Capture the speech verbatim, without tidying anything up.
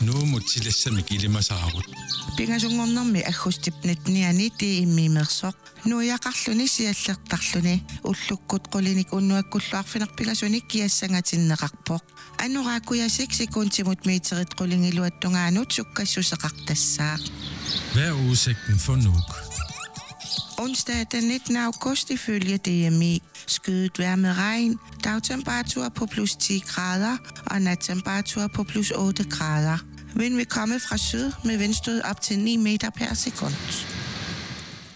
nuumutsilissami kilimasaarut pingasungornermi agustipnitniani tiimmiimersoq nuiaqarluni siallertarluni ullukkut qulinik unnuakkulluarfinerpigasunik kiassangatinneqarpoq anuraakuyasik sekuntimut meterit qulingiluattungaanut sukkassuseqartassaaq. Hvad er udsigten for Nuuk? Onsdag den nittende august ifølge D M I. Skyet vejr med regn, dagtemperatur på plus ti grader og nattemperatur på plus otte grader. Vind vil komme fra syd med vindstød op til ni meter per sekund.